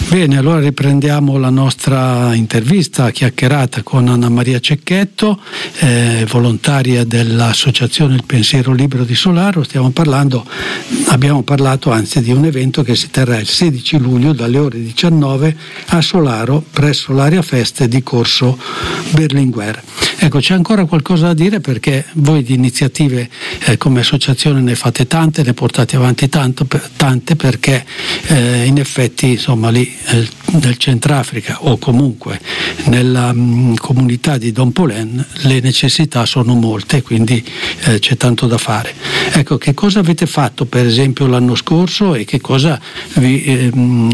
Bene, allora riprendiamo la nostra intervista chiacchierata con Anna Maria Cecchetto, volontaria dell'Associazione Il Pensiero Libero di Solaro. Abbiamo parlato di un evento che si terrà il 16 luglio dalle ore 19 a Solaro presso l'area feste di Corso Berlinguer. Ecco, c'è ancora qualcosa da dire, perché voi di iniziative come associazione ne fate tante, ne portate avanti tante, perché in effetti insomma lì nel Centrafrica o comunque nella comunità di Don Polen le necessità sono molte, quindi c'è tanto da fare. Ecco, che cosa avete fatto per esempio l'anno scorso e che cosa vi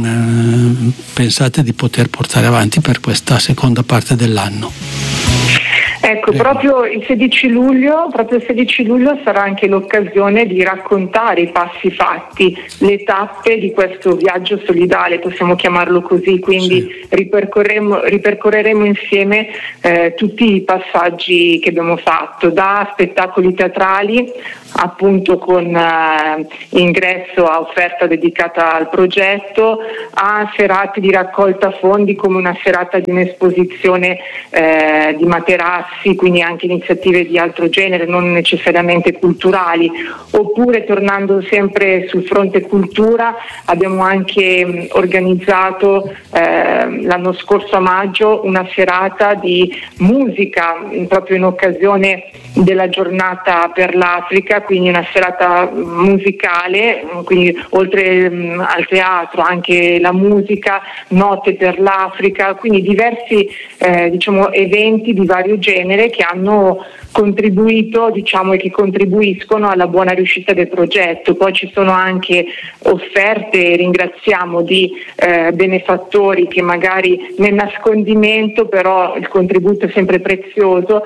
pensate di poter portare avanti per questa seconda parte dell'anno? Ecco, proprio il 16 luglio sarà anche l'occasione di raccontare i passi fatti, le tappe di questo viaggio solidale, possiamo chiamarlo così, quindi ripercorreremo insieme tutti i passaggi che abbiamo fatto, da spettacoli teatrali, appunto con ingresso a offerta dedicata al progetto, a serate di raccolta fondi come una serata di un'esposizione di materassi, quindi anche iniziative di altro genere, non necessariamente culturali, oppure tornando sempre sul fronte cultura abbiamo anche organizzato l'anno scorso a maggio una serata di musica proprio in occasione della giornata per l'Africa, quindi una serata musicale, quindi oltre al teatro anche la musica, note per l'Africa, quindi diversi eventi di vario genere che hanno contribuito e che contribuiscono alla buona riuscita del progetto. Poi ci sono anche offerte, ringraziamo, di benefattori che magari nel nascondimento, però il contributo è sempre prezioso,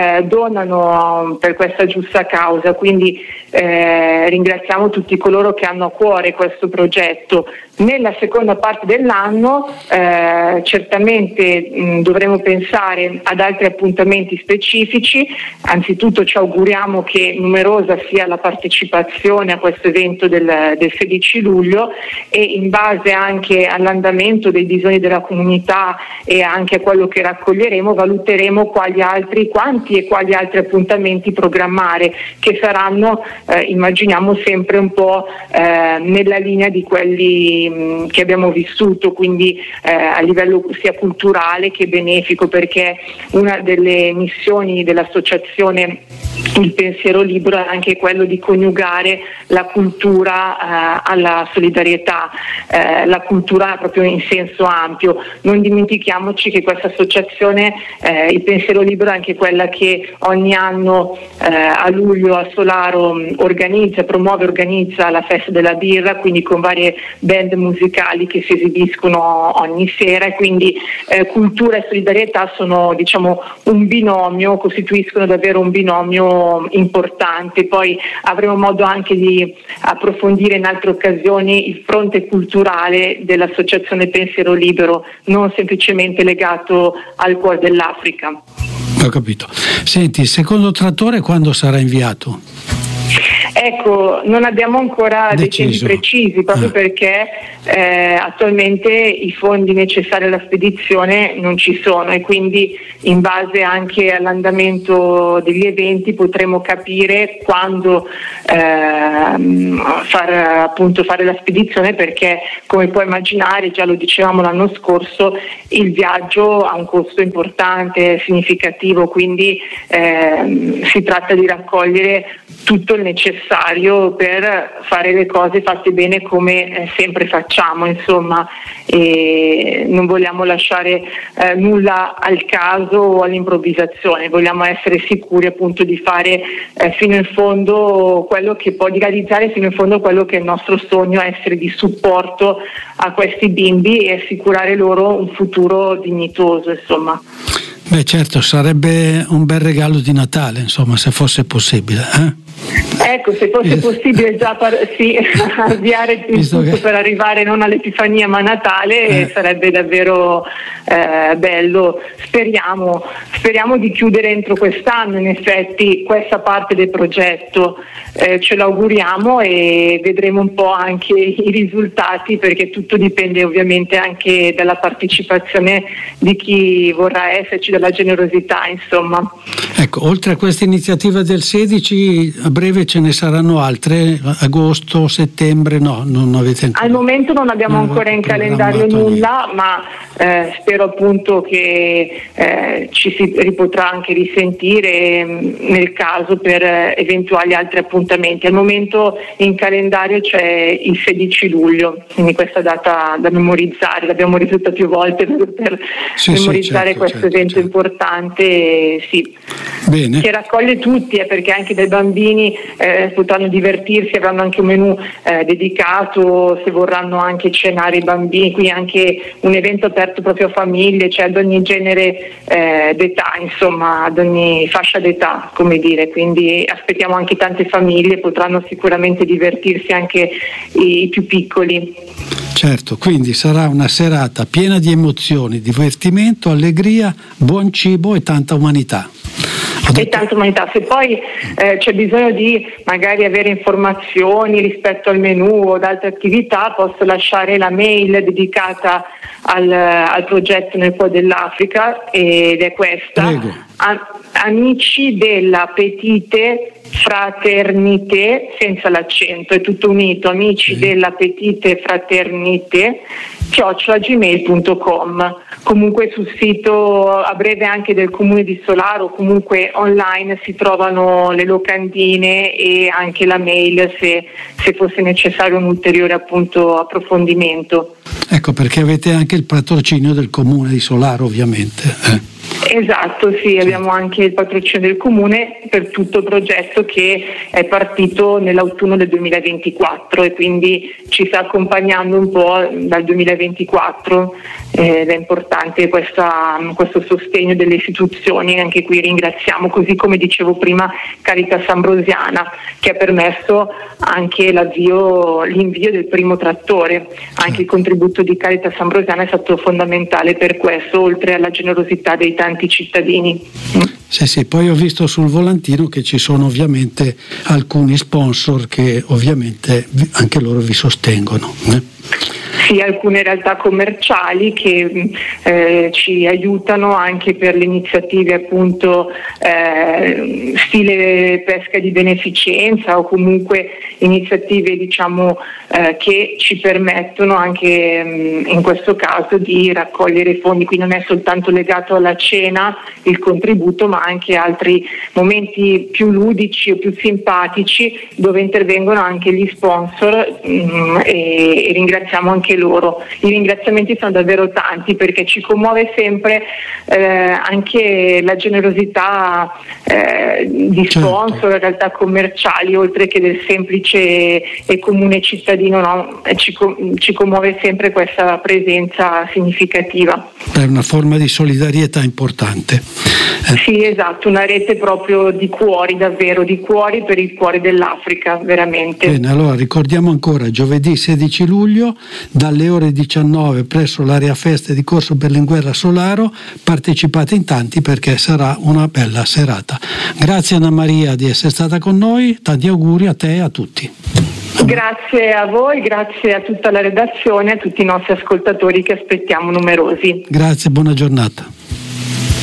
donano per questa giusta causa, quindi ringraziamo tutti coloro che hanno a cuore questo progetto. Nella seconda parte dell'anno certamente dovremo pensare ad altri appuntamenti specifici. Anzitutto ci auguriamo che numerosa sia la partecipazione a questo evento del 16 luglio e in base anche all'andamento dei bisogni della comunità e anche a quello che raccoglieremo valuteremo quanti e quali altri appuntamenti programmare, che saranno immaginiamo sempre un po' nella linea di quelli che abbiamo vissuto, quindi a livello sia culturale che benefico, perché una delle missioni dell'associazione Il Pensiero Libero è anche quello di coniugare la cultura alla solidarietà, la cultura proprio in senso ampio. Non dimentichiamoci che questa associazione Il Pensiero Libero è anche quella che ogni anno a luglio a Solaro organizza la festa della birra, quindi con varie band musicali che si esibiscono ogni sera, e quindi cultura e solidarietà sono un binomio, costituiscono davvero un binomio importante. Poi avremo modo anche di approfondire in altre occasioni il fronte culturale dell'Associazione Pensiero Libero, non semplicemente legato al cuore dell'Africa. Ho capito. Senti, il secondo trattore quando sarà inviato? Ecco, non abbiamo ancora dei tempi precisi, proprio perché attualmente i fondi necessari alla spedizione non ci sono, e quindi in base anche all'andamento degli eventi potremo capire quando fare la spedizione, perché come puoi immaginare, già lo dicevamo l'anno scorso, il viaggio ha un costo importante, significativo, quindi si tratta di raccogliere tutto il necessario per fare le cose fatte bene come sempre facciamo, insomma, e non vogliamo lasciare nulla al caso o all'improvvisazione, vogliamo essere sicuri appunto di fare fino in fondo quello che di realizzare fino in fondo quello che è il nostro sogno, essere di supporto a questi bimbi e assicurare loro un futuro dignitoso, insomma. Beh, certo, sarebbe un bel regalo di Natale, insomma, se fosse possibile, Ecco, se fosse possibile già avviare il tutto per arrivare non all'Epifania ma a Natale, sarebbe davvero bello. Speriamo di chiudere entro quest'anno in effetti questa parte del progetto, ce l'auguriamo e vedremo un po' anche i risultati, perché tutto dipende ovviamente anche dalla partecipazione di chi vorrà esserci, dalla generosità, insomma. Ecco, oltre a questa iniziativa del 16, a breve ce ne saranno altre? Agosto, settembre? No, non avete ancora. Al momento non abbiamo ancora in calendario nulla, ma spero appunto che ci si ripotrà anche risentire nel caso per eventuali altri appuntamenti. Al momento in calendario c'è il 16 luglio, quindi questa data da memorizzare, l'abbiamo ripetuta più volte per memorizzare questo evento importante, Bene. Che raccoglie tutti, perché anche dai bambini potranno divertirsi, avranno anche un menù dedicato, se vorranno anche cenare i bambini, quindi anche un evento aperto proprio a famiglie, cioè ad ogni genere d'età, insomma, ad ogni fascia d'età, come dire, quindi aspettiamo anche tante famiglie, potranno sicuramente divertirsi anche i più piccoli. Certo, quindi sarà una serata piena di emozioni, divertimento, allegria, buon cibo e tanta umanità. E tanta umanità. Se poi c'è bisogno di magari avere informazioni rispetto al menù o ad altre attività, posso lasciare la mail dedicata al progetto Nel Cuore dell'Africa, ed è questa: Amici della Petite Fraternité, senza l'accento, è tutto unito, amici della Petite Fraternité @gmail.com. Comunque sul sito a breve anche del Comune di Solaro, comunque online, si trovano le locandine e anche la mail se fosse necessario un ulteriore appunto approfondimento. Ecco, perché avete anche il patrocinio del Comune di Solaro, ovviamente. Esatto, sì, abbiamo anche il patrocinio del Comune per tutto il progetto, che è partito nell'autunno del 2024 e quindi ci sta accompagnando un po' dal 2024, ed è importante questo sostegno delle istituzioni. Anche qui ringraziamo, così come dicevo prima, Caritas Ambrosiana, che ha permesso anche l'invio del primo trattore. Anche il contributo di Caritas Ambrosiana è stato fondamentale per questo, oltre alla generosità dei tanti cittadini. Sì, poi ho visto sul volantino che ci sono ovviamente alcuni sponsor che ovviamente anche loro vi sostengono. Sì, alcune realtà commerciali che ci aiutano anche per le iniziative appunto stile pesca di beneficenza, o comunque iniziative che ci permettono anche in questo caso di raccogliere fondi. Quindi non è soltanto legato alla cena il contributo, ma anche altri momenti più ludici o più simpatici dove intervengono anche gli sponsor, e ringraziamo anche loro. I ringraziamenti sono davvero tanti, perché ci commuove sempre anche la generosità di sponsor, realtà commerciali, oltre che del semplice e comune cittadino, no? Ci commuove sempre questa presenza significativa. È una forma di solidarietà importante. Sì, esatto, una rete proprio di cuori, davvero di cuori per il cuore dell'Africa, veramente. Bene, allora ricordiamo ancora: giovedì 16 luglio dalle ore 19 presso l'area feste di Corso Berlinguer a Solaro. Partecipate in tanti, perché sarà una bella serata. Grazie Anna Maria di essere stata con noi, tanti auguri a te e a tutti. Grazie a voi, grazie a tutta la redazione, a tutti i nostri ascoltatori che aspettiamo numerosi. Grazie, buona giornata.